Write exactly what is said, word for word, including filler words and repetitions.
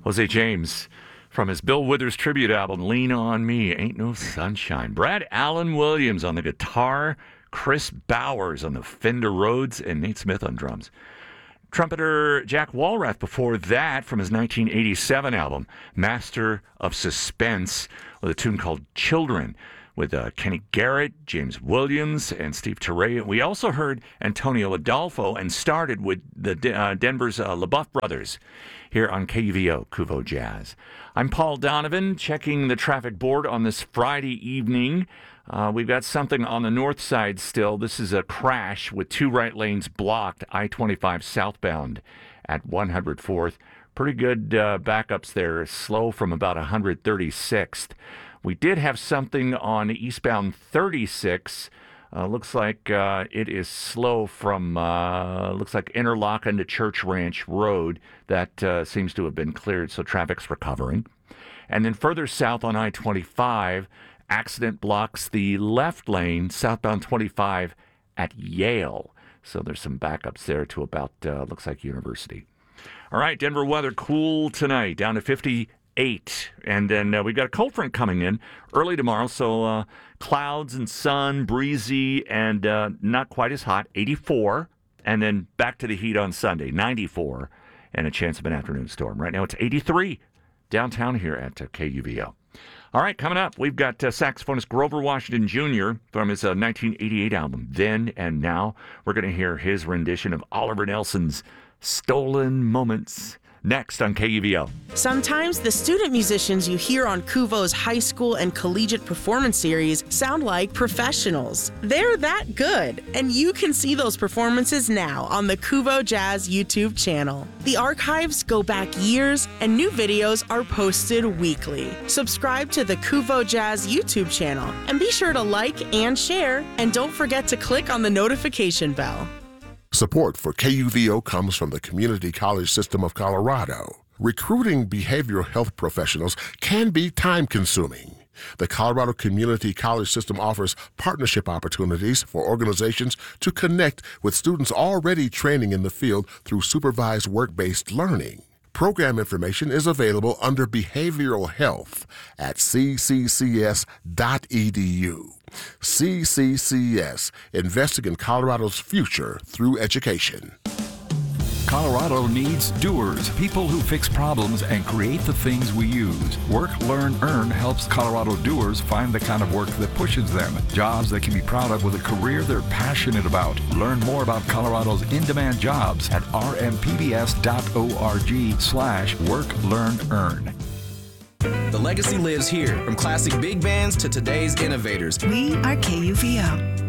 Jose James from his Bill Withers tribute album, Lean on Me, Ain't No Sunshine. Brad Allen Williams on the guitar, Chris Bowers on the Fender Rhodes, and Nate Smith on drums. Trumpeter Jack Walrath before that from his nineteen eighty-seven album, Master of Suspense, with a tune called Children, with uh, Kenny Garrett, James Williams, and Steve Turre. We also heard Antonio Adolfo and started with the uh, Denver's uh, LaBeouf Brothers here on K U V O, Kuvo Jazz. I'm Paul Donovan, checking the traffic board on this Friday evening. Uh, we've got something on the north side still. This is a crash with two right lanes blocked, I twenty-five southbound at one hundred fourth. Pretty good uh, backups there, slow from about one hundred thirty-sixth. We did have something on eastbound thirty-six. Uh, looks like uh, it is slow from, uh, looks like Interlochen to Church Ranch Road. That uh, seems to have been cleared, so traffic's recovering. And then further south on I twenty-five, accident blocks the left lane, southbound twenty-five at Yale. So there's some backups there to about, uh, looks like University. All right, Denver weather cool tonight, down to fifty-eight. And then uh, we've got a cold front coming in early tomorrow, so uh, clouds and sun, breezy, and uh, not quite as hot, eighty-four. And then back to the heat on Sunday, ninety-four, and a chance of an afternoon storm. Right now it's eighty-three downtown here at uh, K U V O. All right, coming up, we've got uh, saxophonist Grover Washington Junior from his uh, nineteen eighty-eight album, Then and Now. We're going to hear his rendition of Oliver Nelson's Stolen Moments next on K U V O. Sometimes the student musicians you hear on Kuvo's high school and collegiate performance series sound like professionals. They're that good, and you can see those performances now on the Kuvo Jazz YouTube channel. The archives go back years, and new videos are posted weekly. Subscribe to the Kuvo Jazz YouTube channel, and be sure to like and share, and don't forget to click on the notification bell. Support for K U V O comes from the Community College System of Colorado. Recruiting behavioral health professionals can be time-consuming. The Colorado Community College System offers partnership opportunities for organizations to connect with students already training in the field through supervised work-based learning. Program information is available under Behavioral Health at c c c s dot e d u. C C C S, investing in Colorado's future through education. Colorado needs doers, people who fix problems and create the things we use. Work, Learn, Earn helps Colorado doers find the kind of work that pushes them, jobs they can be proud of with a career they're passionate about. Learn more about Colorado's in-demand jobs at r m p b s dot org slash work, learn, earn. The legacy lives here, from classic big bands to today's innovators. We are K U V O.